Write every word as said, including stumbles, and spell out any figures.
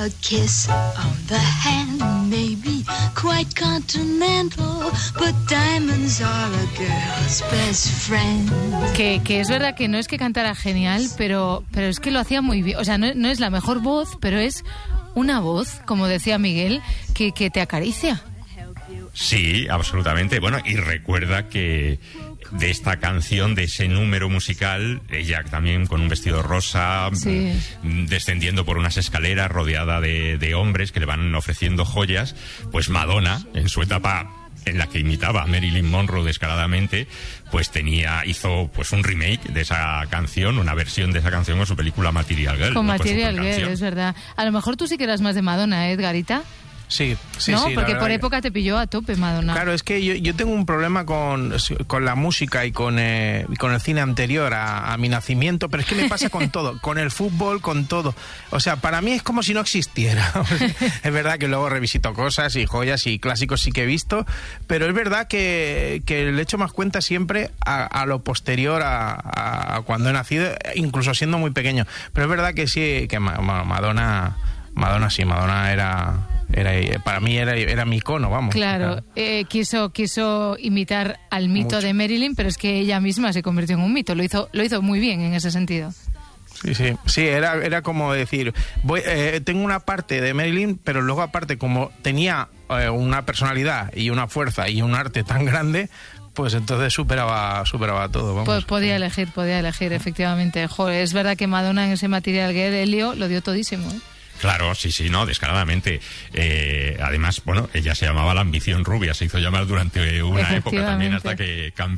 A kiss on the hand may be quite continental, but diamonds are a girl's best friend. Que, que es verdad que no es que cantara genial, pero, pero es que lo hacía muy bien. O sea, no, no es la mejor voz, pero es una voz, como decía Miguel, que, que te acaricia. Sí, absolutamente. Bueno, y recuerda que de esta canción, de ese número musical, ella también con un vestido rosa, sí, descendiendo por unas escaleras rodeada de, de hombres que le van ofreciendo joyas, pues Madonna, en su etapa en la que imitaba a Marilyn Monroe descaradamente, pues tenía, hizo pues un remake de esa canción, una versión de esa canción con su película Material Girl. Con ¿no? Material Girl, canción. Es verdad. A lo mejor tú sí que eras más de Madonna, ¿eh, Edgarita? Sí, sí, ¿no? sí. Porque por época te pilló a tope Madonna. Claro, es que yo, yo tengo un problema con, con la música y con, eh, con el cine anterior a, a mi nacimiento, pero es que me pasa con todo, con el fútbol, con todo. O sea, para mí es como si no existiera. Es verdad que luego revisito cosas y joyas y clásicos sí que he visto, pero es verdad que, que le echo más cuenta siempre a, a lo posterior a, a cuando he nacido, incluso siendo muy pequeño. Pero es verdad que sí, que Madonna... Madonna sí, Madonna era, era para mí era, era mi icono, vamos. Claro, eh, quiso quiso imitar al mito Mucho. de Marilyn, pero es que ella misma se convirtió en un mito, lo hizo lo hizo muy bien en ese sentido. Sí, sí, sí, era, era como decir, voy, eh, tengo una parte de Marilyn, pero luego aparte como tenía eh, una personalidad y una fuerza y un arte tan grande, pues entonces superaba superaba todo, vamos. Pues podía elegir, podía elegir, efectivamente. Joder, es verdad que Madonna en ese Material Girl, Elio, lo dio todísimo, ¿eh? Claro, sí, sí, no, descaradamente. Eh, además, bueno, ella se llamaba la ambición rubia, se hizo llamar durante una época también hasta que cambió.